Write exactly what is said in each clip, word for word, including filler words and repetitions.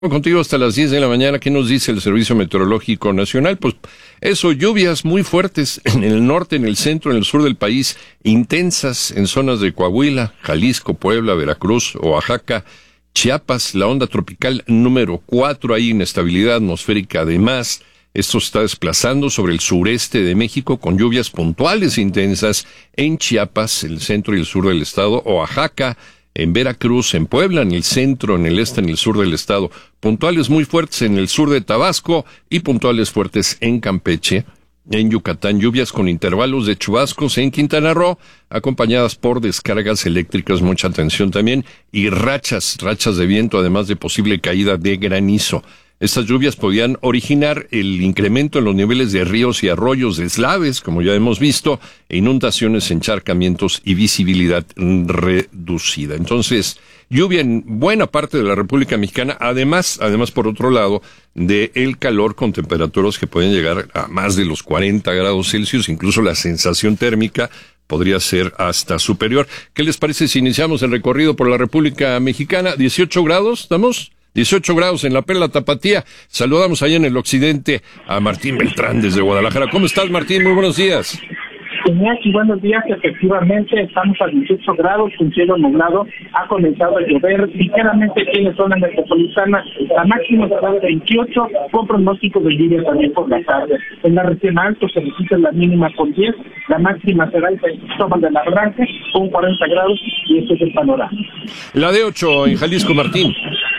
Contigo hasta las diez de la mañana. ¿Qué nos dice el Servicio Meteorológico Nacional? Pues eso, lluvias muy fuertes en el norte, en el centro, en el sur del país, intensas en zonas de Coahuila, Jalisco, Puebla, Veracruz, Oaxaca, Chiapas, la onda tropical número cuatro, hay inestabilidad atmosférica además. Esto se está desplazando sobre el sureste de México con lluvias puntuales intensas en Chiapas, el centro y el sur del estado, Oaxaca, en Veracruz, en Puebla, en el centro, en el este, en el sur del estado, puntuales muy fuertes en el sur de Tabasco y puntuales fuertes en Campeche, en Yucatán, lluvias con intervalos de chubascos en Quintana Roo, acompañadas por descargas eléctricas, mucha atención también, y rachas, rachas de viento, además de posible caída de granizo. Estas lluvias podían originar el incremento en los niveles de ríos y arroyos, deslaves, como ya hemos visto, e inundaciones, encharcamientos y visibilidad reducida. Entonces, lluvia en buena parte de la República Mexicana, además, además por otro lado, de el calor con temperaturas que pueden llegar a más de los cuarenta grados Celsius, incluso la sensación térmica podría ser hasta superior. ¿Qué les parece si iniciamos el recorrido por la República Mexicana? dieciocho grados, ¿estamos? dieciocho grados en la Perla Tapatía. Saludamos allá en el occidente a Martín Beltrán desde Guadalajara. ¿Cómo estás, Martín? Muy buenos días. Iñaki, buenos días. Efectivamente, estamos a dieciocho grados, con cielo nublado. Ha comenzado a llover ligeramente aquí en la zona metropolitana. La máxima será de veintiocho, con pronóstico de lluvia también por la tarde. En la región alto se registra la mínima con diez, la máxima será en Cristóbal de la Branca con cuarenta grados, y este es el panorama. La de ocho en Jalisco, Martín.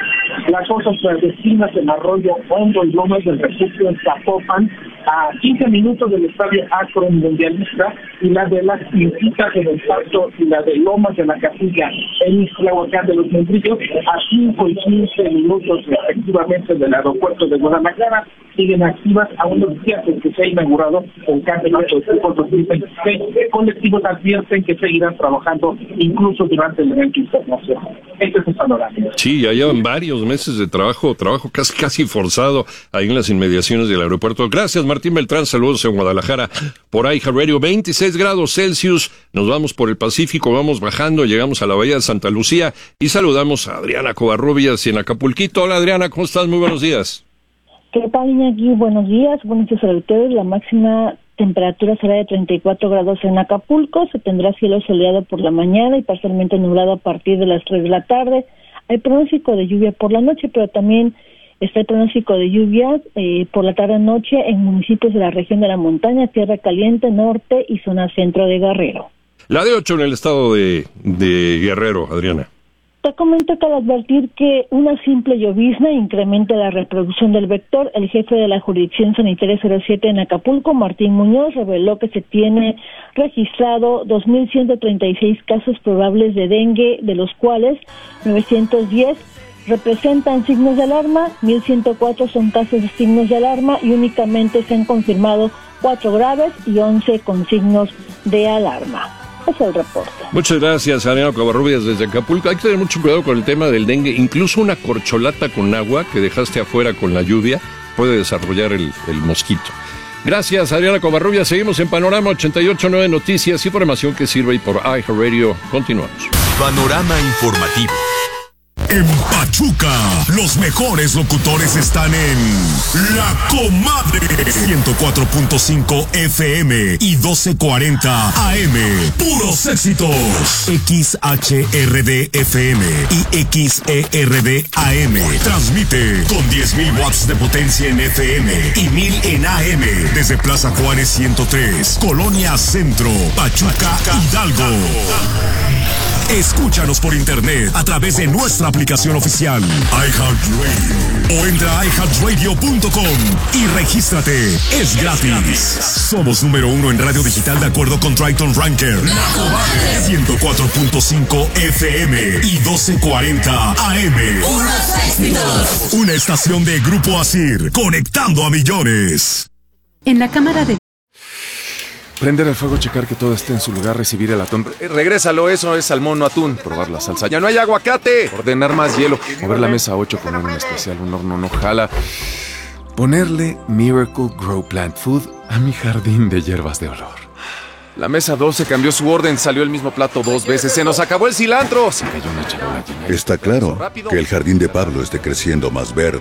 Las cosas clandestinas en Arroyo Hondo y Lomas del Refugio en Zapopan, a quince minutos del estadio Akron Mundialista, y la de las Quintitas en el Pasto y la de Lomas de la Capilla en Ixtlahuacán de los Membrillos, a cinco y quince minutos respectivamente del aeropuerto de Guadalajara, siguen activas a unos días en que se ha inaugurado el campeonato de fútbol dos mil veintiséis. Colectivos advierten que seguirán trabajando incluso durante el evento internacional. Este es el panorama. Sí, ya llevan varios meses de trabajo, trabajo casi casi forzado ahí en las inmediaciones del aeropuerto. Gracias, Martín Beltrán, saludos en Guadalajara. Por ahí, Radio, veintiséis grados Celsius, nos vamos por el Pacífico, vamos bajando, llegamos a la Bahía de Santa Lucía y saludamos a Adriana Covarrubias en Acapulquito. Hola, Adriana, ¿cómo estás? Muy buenos días. ¿Qué tal, Iñaki? Buenos días, buenos días a ustedes. La máxima temperatura será de treinta y cuatro grados en Acapulco, se tendrá cielo soleado por la mañana y parcialmente nublado a partir de las tres de la tarde. Hay pronóstico de lluvia por la noche, pero también está el pronóstico de lluvias eh, por la tarde-noche en municipios de la región de la montaña, Tierra Caliente, Norte y zona centro de Guerrero. La de ocho en el estado de, de Guerrero, Adriana. Te comento que al advertir que una simple llovizna incrementa la reproducción del vector, el jefe de la Jurisdicción Sanitaria cero siete en Acapulco, Martín Muñoz, reveló que se tiene registrado dos mil ciento treinta y seis casos probables de dengue, de los cuales novecientos diez representan signos de alarma, mil ciento cuatro son casos de signos de alarma y únicamente se han confirmado cuatro graves y once con signos de alarma. Es el reporte. Muchas gracias, Adriana Covarrubias desde Acapulco. Hay que tener mucho cuidado con el tema del dengue. Incluso una corcholata con agua que dejaste afuera con la lluvia puede desarrollar el, el mosquito. Gracias, Adriana Covarrubias. Seguimos en Panorama ochenta y ocho punto nueve Noticias, información que sirve, y por iHeartRadio. Continuamos. Panorama informativo. En Pachuca, los mejores locutores están en La Comadre, ciento cuatro punto cinco F M y doce cuarenta A M. Puros éxitos. X H R D F M y X E R D A M. Transmite con diez mil watts de potencia en F M y mil en A M. Desde Plaza Juárez ciento tres, Colonia Centro, Pachuca, Hidalgo. Escúchanos por internet a través de nuestra aplicación oficial iHeartRadio o entra a i heart radio punto com y regístrate. Es gratis. Somos número uno en radio digital de acuerdo con Triton Ranker. ciento cuatro punto cinco F M y doce cuarenta A M. Una estación de Grupo Asir, conectando a millones. En la cámara de... Prender el fuego, checar que todo esté en su lugar, recibir el atún. Eh, regrésalo, eso es salmón, no atún. Probar la salsa. ¡Ya no hay aguacate! Ordenar más hielo. Mover la mesa ocho, poner un especial, un horno no jala. Ponerle Miracle Grow Plant Food a mi jardín de hierbas de olor. La mesa doce cambió su orden, salió el mismo plato dos veces. ¡Se nos acabó el cilantro! Se cayó una charola llena de Está claro que el jardín de Pablo esté creciendo más verde